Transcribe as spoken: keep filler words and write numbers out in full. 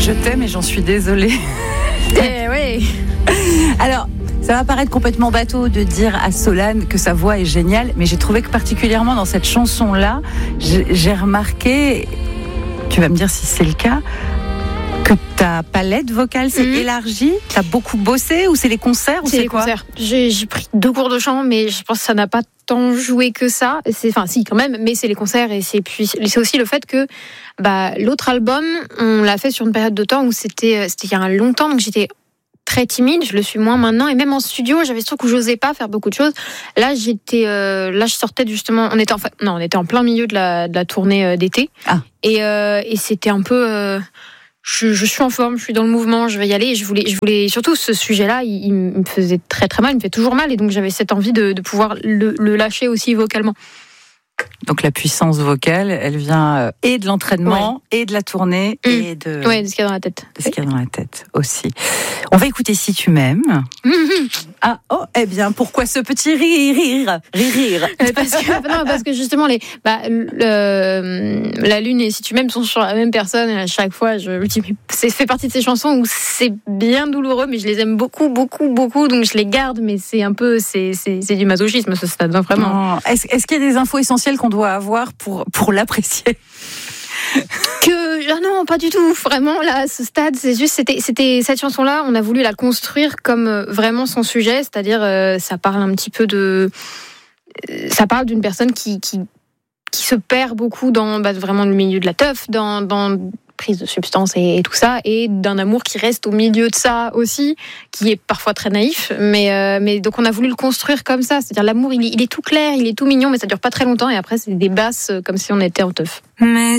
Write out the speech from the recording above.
Je t'aime et j'en suis désolée. Eh oui. Alors, ça va paraître complètement bateau de dire à Solane que sa voix est géniale, mais j'ai trouvé que particulièrement dans cette chanson-là, j'ai, j'ai remarqué, tu vas me dire si c'est le cas, que ta palette vocale s'est mmh. élargie. T'as beaucoup bossé ou c'est les concerts ou c'est, c'est les quoi concerts. J'ai, j'ai pris deux cours de chant, mais je pense que ça n'a pas tant joué que ça. C'est, enfin, si, quand même, mais c'est les concerts et c'est, puis, c'est aussi le fait que bah, l'autre album, on l'a fait sur une période de temps où c'était, c'était il y a longtemps, donc j'étais très timide, je le suis moins maintenant, et même en studio, j'avais ce truc où j'osais pas faire beaucoup de choses. Là, j'étais, euh, là, je sortais justement, on était en fait, non, on était en plein milieu de la, de la tournée euh, d'été, ah. et, euh, et c'était un peu. Euh, Je, je suis en forme, je suis dans le mouvement, je vais y aller. Et je voulais, je voulais surtout ce sujet-là, il, il me faisait très très mal, il me fait toujours mal, et donc j'avais cette envie de, de pouvoir le, le lâcher aussi vocalement. Donc la puissance vocale, elle vient et de l'entraînement, ouais. et de la tournée, mmh. et de, ouais, de ce qu'il y a dans la tête. De ce qu'il y a dans la tête aussi. On va écouter Si tu m'aimes. Mmh. Ah, oh, eh bien, pourquoi ce petit rire, rire, rire, rire parce que, non, parce que justement, les, bah, le, la lune et Si tu m'aimes sont sur la même personne. Et à chaque fois, je me dis, c'est fait partie de ces chansons où c'est bien douloureux, mais je les aime beaucoup, beaucoup, beaucoup, donc je les garde. Mais c'est un peu, c'est, c'est, c'est du masochisme, ce stade, vraiment. Oh, est-ce, est-ce qu'il y a des infos essentielles qu'on doit avoir pour, pour l'apprécier? Que ah non, pas du tout, vraiment là à ce stade, c'est juste c'était c'était cette chanson là, on a voulu la construire comme euh, vraiment son sujet, c'est-à-dire euh, ça parle un petit peu de euh, ça parle d'une personne qui qui qui se perd beaucoup dans bah, vraiment le milieu de la teuf, dans dans prise de substances et, et tout ça, et d'un amour qui reste au milieu de ça aussi, qui est parfois très naïf, mais euh, mais donc on a voulu le construire comme ça, c'est-à-dire l'amour il est, il est tout clair, il est tout mignon, mais ça dure pas très longtemps et après c'est des basses comme si on était en teuf. Mais